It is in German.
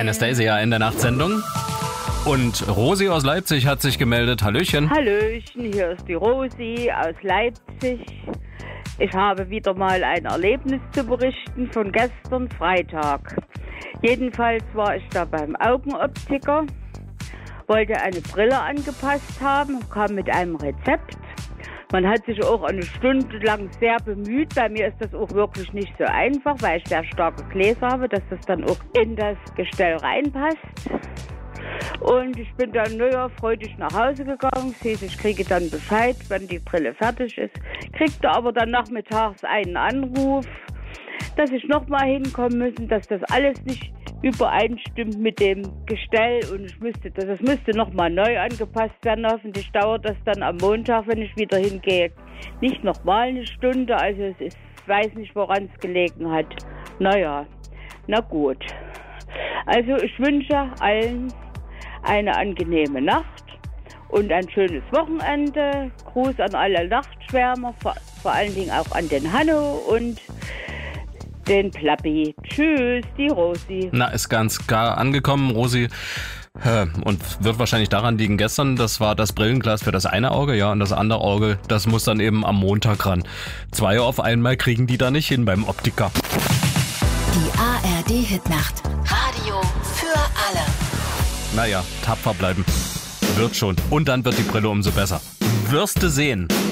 Anastasia in der Nachtsendung. Und Rosi aus Leipzig hat sich gemeldet. Hallöchen. Hallöchen, hier ist die Rosi aus Leipzig. Ich habe wieder mal ein Erlebnis zu berichten von gestern Freitag. Jedenfalls war ich da beim Augenoptiker, wollte eine Brille angepasst haben, kam mit einem Rezept. Man hat sich auch eine Stunde lang sehr bemüht. Bei mir ist das auch wirklich nicht so einfach, weil ich sehr starke Gläser habe, dass das dann auch in das Gestell reinpasst. Und ich bin dann freudig nach Hause gegangen. Ich kriege dann Bescheid, wenn die Brille fertig ist. Kriegte aber dann nachmittags einen Anruf, dass ich nochmal hinkommen müssen, dass das alles nicht übereinstimmt mit dem Gestell. Und das müsste nochmal neu angepasst werden. Hoffentlich dauert das dann am Montag, wenn ich wieder hingehe, nicht nochmal eine Stunde. Also ich weiß nicht, woran es gelegen hat. Naja, na gut. Also ich wünsche allen eine angenehme Nacht und ein schönes Wochenende. Gruß an alle Nachtschwärmer, vor allen Dingen auch an den Hanno und den Plappi. Tschüss, die Rosi. Na, ist ganz gar angekommen, Rosi. Und wird wahrscheinlich daran liegen, gestern, das war das Brillenglas für das eine Auge, ja, und das andere Auge, das muss dann eben am Montag ran. 2 auf einmal kriegen die da nicht hin beim Optiker. Die ARD-Hitnacht. Radio für alle. Naja, tapfer bleiben. Wird schon. Und dann wird die Brille umso besser. Wirst du sehen.